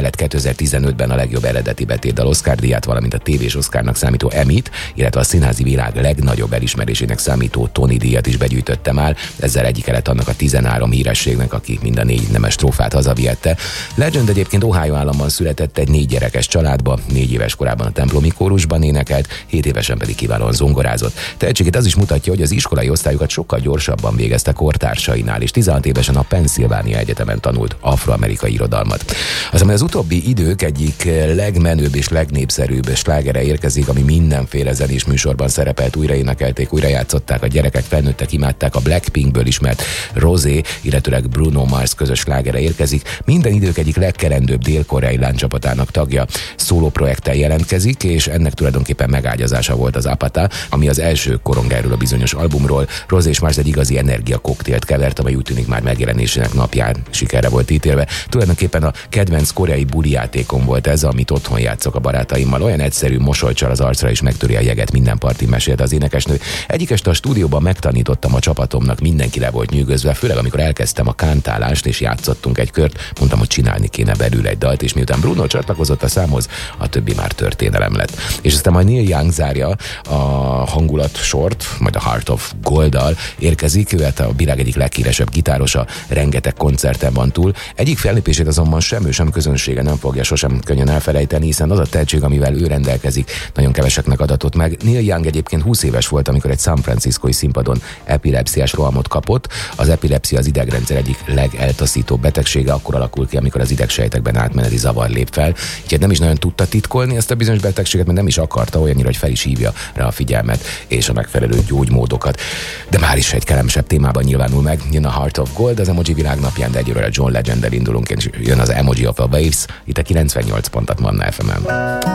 mellett 2015-ben a legjobb eredeti betétdal Oscar-díját, valamint a tévés Oscarnak számító Emmyt, illetve a színházi világ legnagyobb elismerésének számító Tony-díjat is begyűjtötte már. Ezzel egyike lett annak a 13 hírességnek, aki mind a 4 nemes trófát hazavihette. Legend egyébként Ohio államban született egy 4 gyerekes családba, 4 éves korában a templomi kórusban énekelt, 7 évesen pedig kiválóan zongorázott. Tehetségét az is mutatja, hogy az iskolai osztályokat sokkal gyorsabban végezte kortársainál, és 16 évesen a Pennsylvania Egyetemen tanult afroamerikai irodalmat. Azonban az utóbbi idők egyik legmenőbb és legnépszerűbb slágere érkezik, ami mindenféle zenés műsorban szerepelt, újraénekelték, újrajátszották, a gyerekek, felnőttek imádták, a Blackpinkből ismert Rosé, illetőleg Bruno Mars közös slágere érkezik. Minden idők egyik legkerendőbb dél-koreai lánccsapatának tagja szólóprojekttel jelentkezik, és ennek tulajdonképpen megágyazása volt az Apata, ami az első korong erről a bizonyos albumról. Rosé és Mars egy igazi energiakoktélt kevert, amely úgy tűnik már megjelenésének napján sikerre volt ítélve. Tulajdonképpen a kedvenc koreai buli játékom volt ez, amit otthon játszok a barátaimmal. Olyan egyszerű, mosolycsal az arcra és megtöri a jeget minden partin, mesélte az énekesnő. Egyik este a stúdióban megtanítottam a csapatomnak, mindenki le volt nyűgözve, főleg amikor elkezdtem a kántálást és játszottunk egy kört, mondtam, hogy csinálni kéne belül egy dalt, és miután Bruno csatlakozott a számhoz, a többi már történelem lett. És aztán majd Neil Young zárja a hangulat sort, majd a Heart of Gold-dal érkezik, ő hát a világ egyik leghíresebb gitárosa, rengeteg koncerten van túl. Egyik fellépését azonban sem ő, sem közönsége nem fogja sosem könnyen elfelejteni, hiszen az a tehetség, amivel ő rendelkezik, nagyon keveseknek adatott meg. Neil Young egyébként 20 éves volt, amikor egy San Franciscoi színpadon epilepsziás rohamot kapott. Az epilepszia az idegrendszer egyik legeltaszítóbb betegsége, akkor alakul ki, amikor az idegsejtekben átmeneti zavar lép fel. Így nem is nagyon tudta titkolni ezt a bizonyos betegséget, mert nem is akarta olyannyira, hogy fel is hívja rá a figyelmet és a megfelelő gyógymódokat. De már is egy kellemesebb témában nyilvánul meg. Jön a Heart of Gold az Emoji világnapján, de egyről a John Legend-del indulunk, és jön az Emoji of a Waves, itt a 98 pontat Manna FM-en.